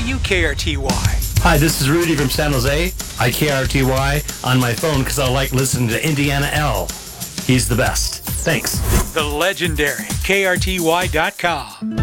KRTY. Hi, this is Rudy from San Jose. I KRTY on my phone because I like listening to Indiana L. He's the best. Thanks. The legendary KRTY.com.